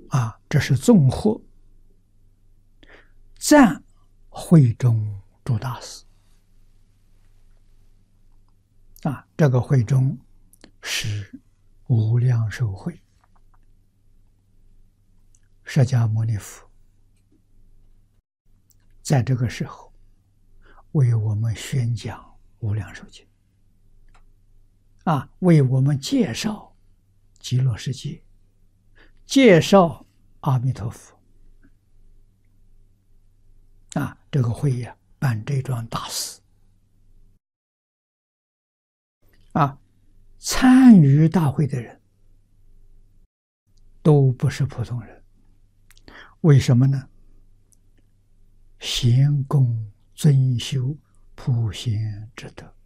这是综合赞会中诸大师这个会中是无量寿会，释迦牟尼佛在这个时候为我们宣讲无量寿经为我们介绍极乐世界，介绍阿弥陀佛这个会呀，办这桩大事参与大会的人都不是普通人，为什么呢？贤恭尊修普贤之德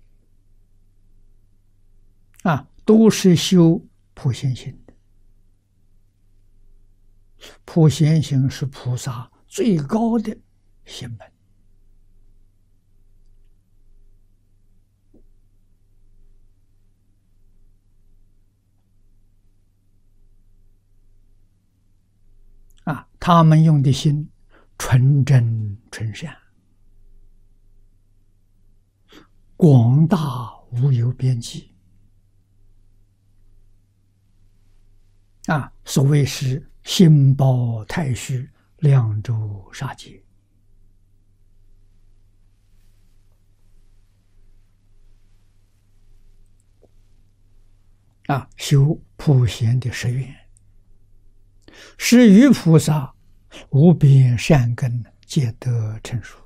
都是修普贤行的。普贤行是菩萨最高的行门他们用的心纯真纯善，广大无有边际所谓是心包太虚，量周杀劫修普贤的誓愿，是于菩萨无边善根皆得成熟。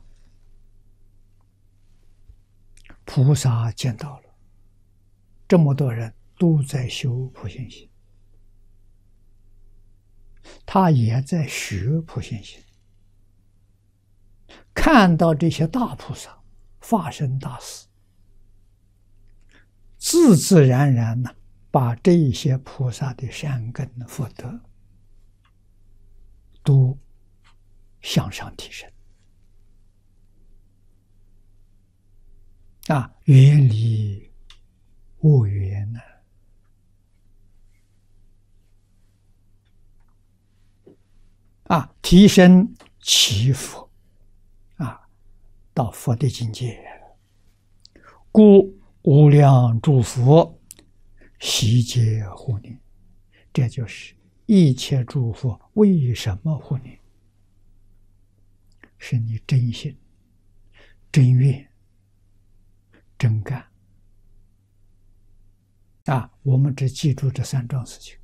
菩萨见到了这么多人都在修普贤行，他也在学普贤行，看到这些大菩萨发生大事，自自然然把这些菩萨的善根福德都向上提升远离恶缘提升祈福到佛的境界，故无量诸佛悉皆护念。这就是一切诸佛为什么护念，是你真心真愿真干我们只记住这三桩事情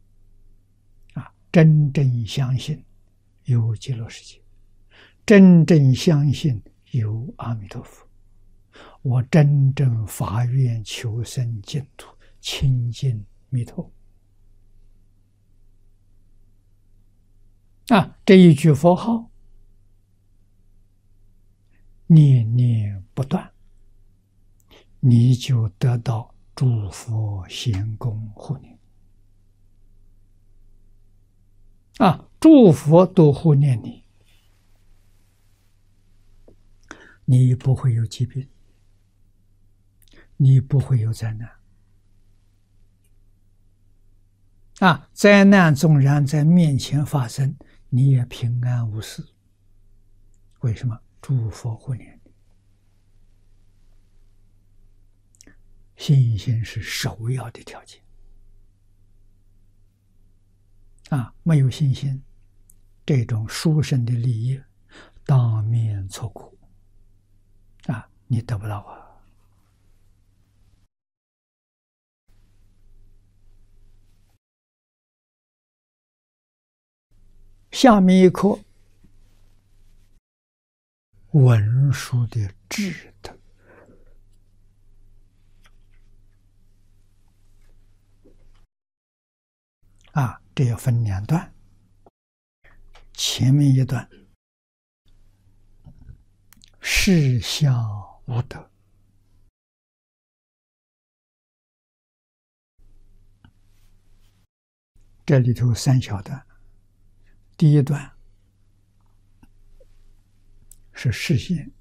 真正相信有极乐世界，真正相信有阿弥陀佛，我真正发愿求生净土，亲近弥陀这一句佛号念念不断，你就得到诸佛贤恭护念诸佛都护念你，你不会有疾病，你不会有灾难灾难纵然在面前发生，你也平安无事。为什么？诸佛护念你。信心是首要的条件没有信心，这种殊胜的利益当面错过你得不到下面一课文殊的智德这要分两段，前面一段事相无德，这里头三小段，第一段是示现，